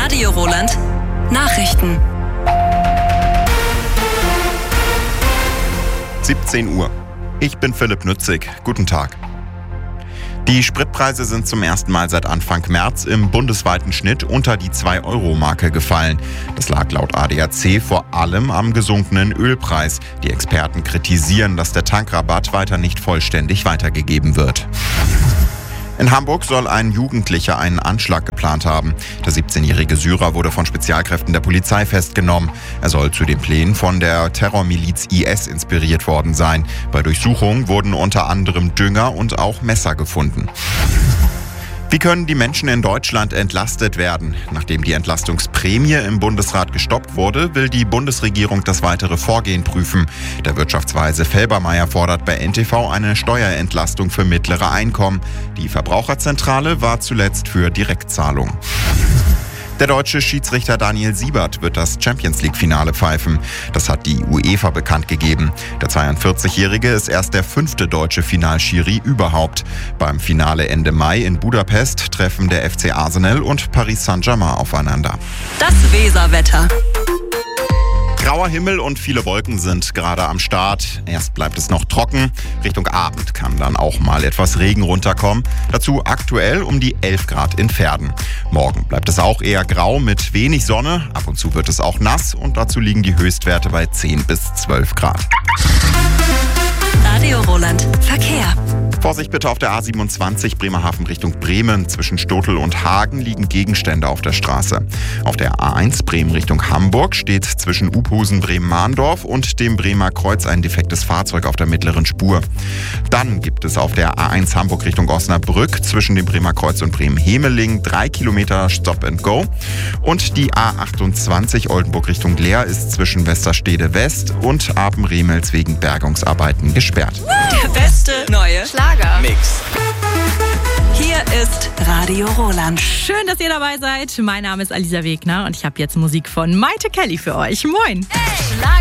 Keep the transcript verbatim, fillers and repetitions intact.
Radio Roland Nachrichten. siebzehn Uhr. Ich bin Philipp Nützig. Guten Tag. Die Spritpreise sind zum ersten Mal seit Anfang März im bundesweiten Schnitt unter die zwei Euro Marke gefallen. Das lag laut A D A C vor allem am gesunkenen Ölpreis. Die Experten kritisieren, dass der Tankrabatt weiter nicht vollständig weitergegeben wird. In Hamburg soll ein Jugendlicher einen Anschlag geplant haben. Der siebzehnjährige Syrer wurde von Spezialkräften der Polizei festgenommen. Er soll zu den Plänen von der Terrormiliz I S inspiriert worden sein. Bei Durchsuchungen wurden unter anderem Dünger und auch Messer gefunden. Wie können die Menschen in Deutschland entlastet werden? Nachdem die Entlastungsprämie im Bundesrat gestoppt wurde, will die Bundesregierung das weitere Vorgehen prüfen. Der Wirtschaftsweise Felbermayr fordert bei N T V eine Steuerentlastung für mittlere Einkommen. Die Verbraucherzentrale war zuletzt für Direktzahlung. Der deutsche Schiedsrichter Daniel Siebert wird das Champions-League-Finale pfeifen. Das hat die UEFA bekannt gegeben. Der zweiundvierzigjährige ist erst der fünfte deutsche Finalschiri überhaupt. Beim Finale Ende Mai in Budapest treffen der F C Arsenal und Paris Saint-Germain aufeinander. Das Weserwetter. Grauer Himmel und viele Wolken sind gerade am Start. Erst bleibt es noch trocken. Richtung Abend kann dann auch mal etwas Regen runterkommen. Dazu aktuell um die elf Grad in Verden. Morgen bleibt es auch eher grau mit wenig Sonne. Ab und zu wird es auch nass und dazu liegen die Höchstwerte bei zehn bis zwölf Grad. Radio Roland Verkehr. Vorsicht bitte auf der A siebenundzwanzig Bremerhaven Richtung Bremen. Zwischen Stotel und Hagen liegen Gegenstände auf der Straße. Auf der A eins Bremen Richtung Hamburg steht zwischen Uphusen Bremen-Mahndorf und dem Bremer Kreuz ein defektes Fahrzeug auf der mittleren Spur. Dann gibt es auf der A eins Hamburg Richtung Osnabrück zwischen dem Bremer Kreuz und Bremen-Hemeling drei Kilometer Stop and Go. Und die A achtundzwanzig Oldenburg Richtung Leer ist zwischen Westerstede West und Apen-Remels wegen Bergungsarbeiten gesperrt. Der beste neue Schlager. Mix. Hier ist Radio Roland. Schön, dass ihr dabei seid. Mein Name ist Alisa Wegner und ich habe jetzt Musik von Maite Kelly für euch. Moin! Hey.